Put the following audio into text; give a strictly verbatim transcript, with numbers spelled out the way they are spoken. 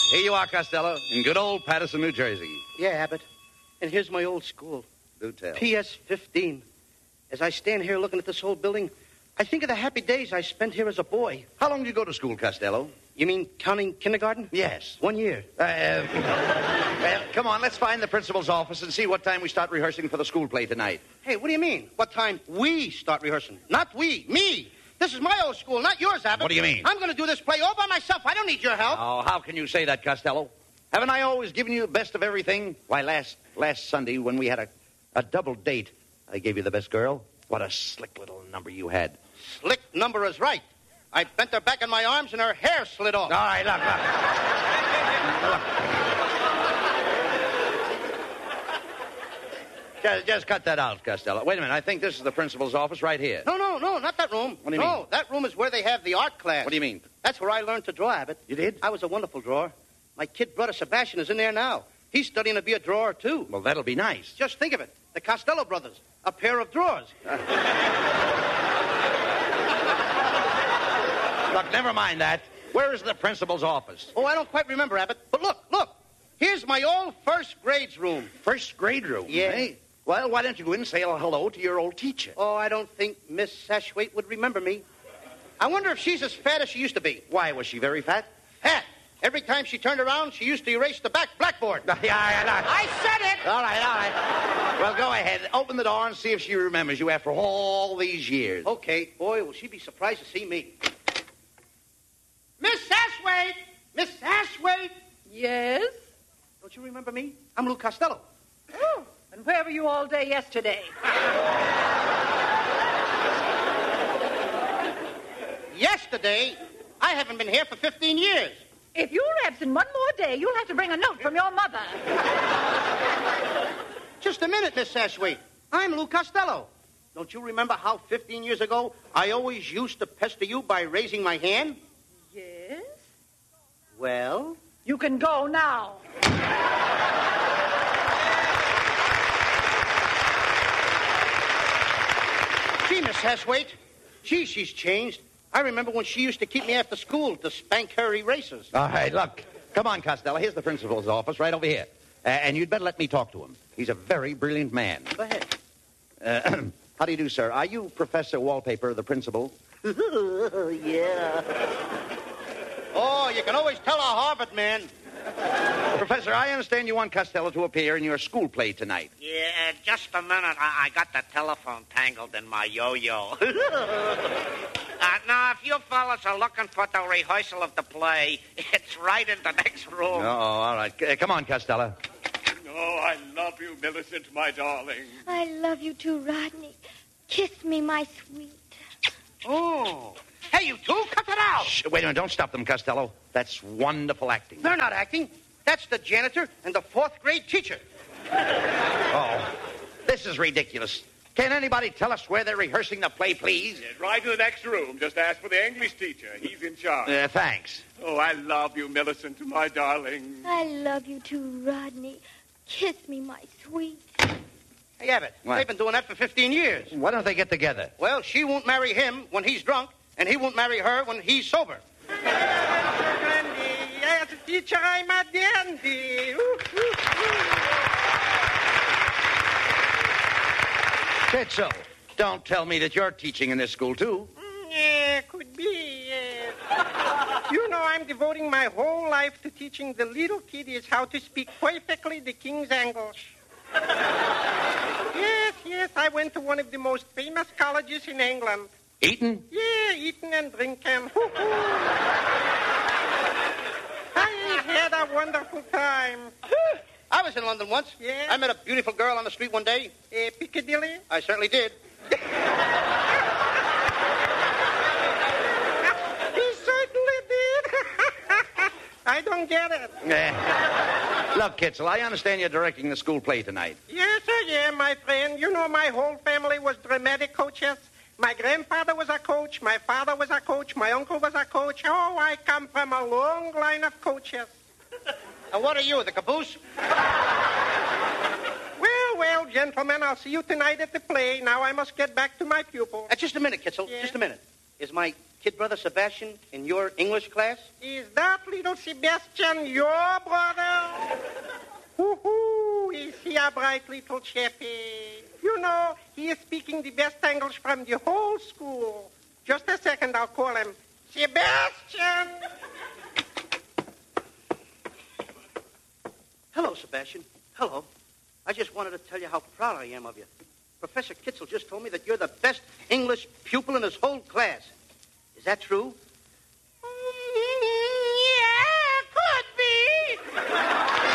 Here you are, Costello, in good old Paterson, New Jersey. Yeah, Abbott. And here's my old school. Do tell. P S fifteen. As I stand here looking at this old building, I think of the happy days I spent here as a boy. How long did you go to school, Costello? You mean counting kindergarten? Yes. One year. Uh, uh, well, come on, let's find the principal's office and see what time we start rehearsing for the school play tonight. Hey, what do you mean? What time we start rehearsing? Not we, me. This is my old school, not yours, Abbott. What do you mean? I'm going to do this play all by myself. I don't need your help. Oh, how can you say that, Costello? Haven't I always given you the best of everything? Why, last last Sunday when we had a, a double date, I gave you the best girl. What a slick little number you had. Slick number is right. I bent her back in my arms and her hair slid off. All right, look, look. just, just cut that out, Costello. Wait a minute. I think this is the principal's office right here. No, no, no, not that room. What do you no, mean? No, that room is where they have the art class. What do you mean? That's where I learned to draw, Abbott. You did? I was a wonderful drawer. My kid brother Sebastian is in there now. He's studying to be a drawer, too. Well, that'll be nice. Just think of it. The Costello brothers. A pair of drawers. Look, never mind that. Where is the principal's office? Oh, I don't quite remember, Abbott. But look, look. Here's my old first grades room. First grade room? Yeah. Eh? Well, why don't you go in and say hello to your old teacher? Oh, I don't think Miss Sashwaite would remember me. I wonder if she's as fat as she used to be. Why, was she very fat? Fat. Every time she turned around, she used to erase the back blackboard. yeah, yeah, yeah. I said it! All right, all right. Well, go ahead. Open the door and see if she remembers you after all these years. Okay. Boy, will she be surprised to see me. Miss Sashwaite! Miss Sashwaite! Yes? Don't you remember me? I'm Lou Costello. Oh, and where were you all day yesterday? Yesterday? I haven't been here for fifteen years. If you're absent one more day, you'll have to bring a note from your mother. Just a minute, Miss Sashwaite. I'm Lou Costello. Don't you remember how fifteen years ago I always used to pester you by raising my hand? Yes? Well? You can go now. Gee, Miss Sashwaite. Gee, she's changed. I remember when she used to keep me after school to spank her erasers. All right, look. Come on, Costello. Here's the principal's office right over here. Uh, and you'd better let me talk to him. He's a very brilliant man. Go ahead. Uh, how do you do, sir? Are you Professor Wallpaper, the principal? Yeah. Oh, you can always tell a Harvard man. Professor, I understand you want Costello to appear in your school play tonight. Yeah, just a minute. I, I got the telephone tangled in my yo-yo. uh, now, if you fellas are looking for the rehearsal of the play, it's right in the next room. Oh, all right. C- come on, Costello. Oh, I love you, Millicent, my darling. I love you too, Rodney. Kiss me, my sweet. Oh. Hey, you two, cut it out. Shh, wait a minute. Don't stop them, Costello. That's wonderful acting. They're not acting. That's the janitor and the fourth grade teacher. Oh, this is ridiculous. Can anybody tell us where they're rehearsing the play, please? Yeah, right in the next room. Just ask for the English teacher. He's in charge. Uh, thanks. Oh, I love you, Millicent, my darling. I love you too, Rodney. Kiss me, my sweet. Hey, Abbott, What? they've been doing that for fifteen years. Why don't they get together? Well, she won't marry him when he's drunk, and he won't marry her when he's sober. Yes, teacher, I'm a dandy. Tetzel, don't tell me that you're teaching in this school, too. Yeah, could be, yes. You know, I'm devoting my whole life to teaching the little kiddies how to speak perfectly the King's English. Yes, yes, I went to one of the most famous colleges in England. Eton? Yeah, eating and drinking. I had a wonderful time. I was in London once. Yeah? I met a beautiful girl on the street one day. Uh, Piccadilly? I certainly did. He certainly did. I don't get it. Eh. Look, Kitzel, I understand you're directing the school play tonight. Yes, I am, my friend. You know, my whole family was dramatic coaches. My grandfather was a coach. My father was a coach. My uncle was a coach. Oh, I come from a long line of coaches. And what are you, the caboose? Well, well, gentlemen, I'll see you tonight at the play. Now I must get back to my pupil. Uh, just a minute, Kitzel. Yeah? Just a minute. is my kid brother Sebastian in your English class? Is that little Sebastian your brother? Hoo-hoo, is he a bright little chappie? You know, he is speaking the best English from the whole school. Just a second, I'll call him. Sebastian! Hello, Sebastian. Hello. I just wanted to tell you how proud I am of you. Professor Kitzel just told me that you're the best English pupil in his whole class. Is that true?